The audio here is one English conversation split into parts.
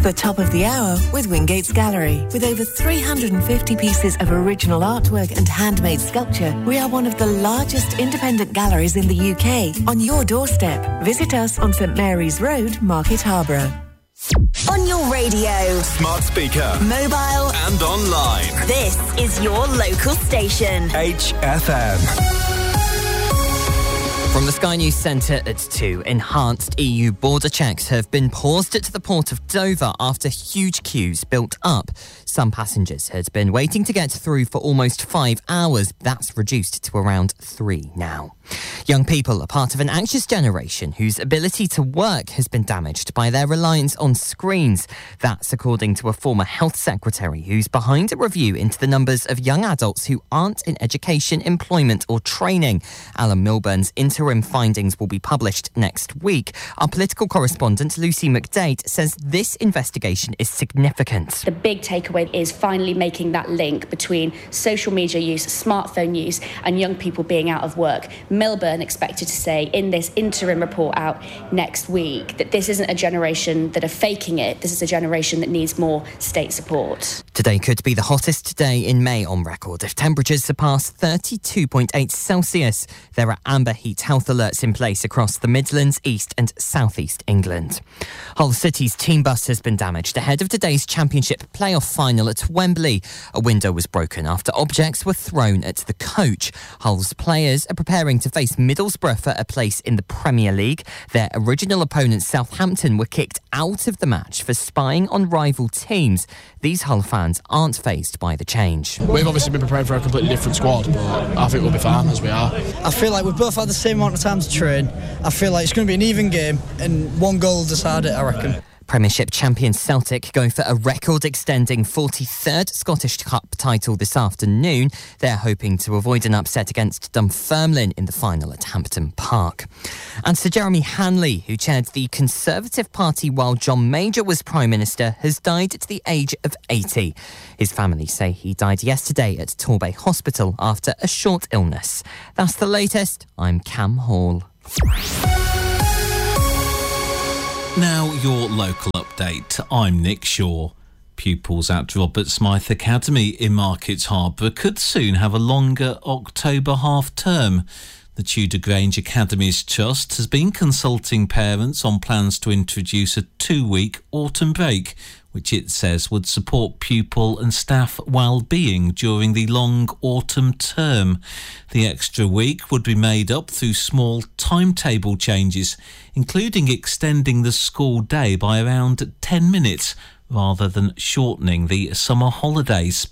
The top of the hour with Wingate's Gallery. With over 350 pieces of original artwork and handmade sculpture, we are one of the largest independent galleries in the UK. On your doorstep. Visit us on St Mary's Road, Market Harborough. On your radio, smart speaker, mobile and online. This is your local station. HFM. From the Sky News Centre at 2, enhanced EU border checks have been paused at the port of Dover after huge queues built up. Some passengers had been waiting to get through for almost 5 hours. That's reduced to around 3 now. Young people are part of an anxious generation whose ability to work has been damaged by their reliance on screens. That's according to a former health secretary who's behind a review into the numbers of young adults who aren't in education, employment or training. Alan Milburn's interim findings will be published next week. Our political correspondent Lucy McDade says this investigation is significant. The big takeaway is finally making that link between social media use, smartphone use and young people being out of work. Milburn expected to say in this interim report out next week that this isn't a generation that are faking it. This is a generation that needs more state support. Today could be the hottest day in May on record if temperatures surpass 32.8 Celsius. There are amber heat health alerts in place across the Midlands, East and South East England. Hull City's team bus has been damaged ahead of today's Championship playoff final at Wembley. A window was broken after objects were thrown at the coach. Hull's players are preparing to face Middlesbrough for a place in the Premier League. Their original opponents, Southampton, were kicked out of the match for spying on rival teams. These Hull fans aren't fazed by the change. We've obviously been preparing for a completely different squad, but I think we'll be fine as we are. I feel like we've both had the same amount of time to train. I feel like it's going to be an even game and one goal will decide it, I reckon. Premiership champion Celtic go for a record-extending 43rd Scottish Cup title this afternoon. They're hoping to avoid an upset against Dunfermline in the final at Hampton Park. And Sir Jeremy Hanley, who chaired the Conservative Party while John Major was Prime Minister, has died at the age of 80. His family say he died yesterday at Torbay Hospital after a short illness. That's the latest. I'm Cam Hall. Now your local update. I'm Nick Shaw. Pupils at Robert Smythe Academy in Market Harborough could soon have a longer October half-term. The Tudor Grange Academies Trust has been consulting parents on plans to introduce a 2-week autumn break, which it says would support pupil and staff well-being during the long autumn term. The extra week would be made up through small timetable changes, including extending the school day by around 10 minutes rather than shortening the summer holidays.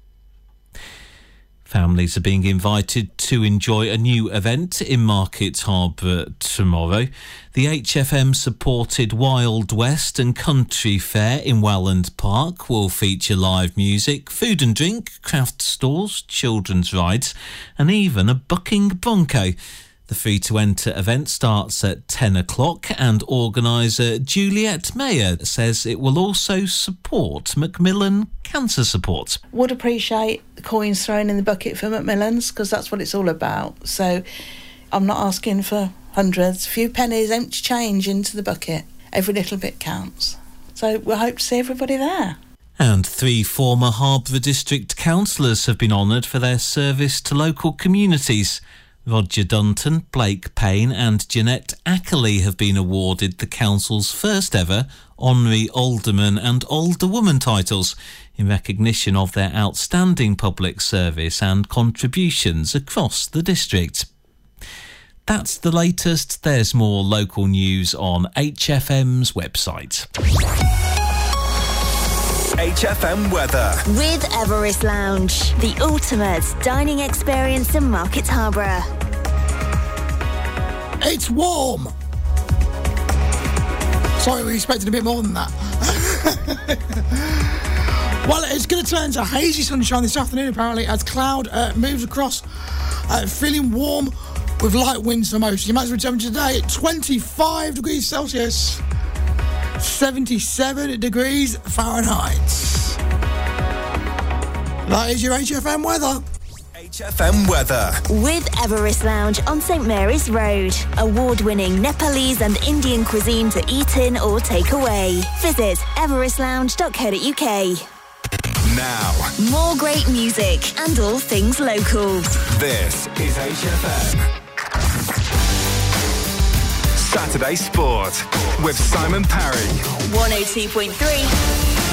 Families are being invited to enjoy a new event in Market Harborough tomorrow. The HFM-supported Wild West and Country Fair in Welland Park will feature live music, food and drink, craft stores, children's rides and even a bucking bronco. The free-to-enter event starts at 10 o'clock and organiser Juliet Mayer says it will also support Macmillan Cancer Support. Would appreciate the coins thrown in the bucket for Macmillan's because that's what it's all about. So I'm not asking for hundreds, a few pennies, empty change into the bucket. Every little bit counts. So we hope to see everybody there. And 3 former Harborough District councillors have been honoured for their service to local communities. Roger Dunton, Blake Payne and Jeanette Ackerley have been awarded the council's first ever honorary alderman and alderwoman titles in recognition of their outstanding public service and contributions across the district. That's the latest. There's more local news on HFM's website. HFM weather. With Everest Lounge, the ultimate dining experience in Market Harborough. It's warm. Sorry, we expected a bit more than that. Well, it's going to turn to hazy sunshine this afternoon, apparently, as cloud moves across, feeling warm with light winds for most. Your maximum temperature today at 25 degrees Celsius. 77 degrees Fahrenheit. That is your HFM weather. HFM weather. With Everest Lounge on St Mary's Road. Award-winning Nepalese and Indian cuisine to eat in or take away. Visit everestlounge.co.uk. Now, more great music and all things local. This is HFM. Saturday Sport with Simon Parry. 102.3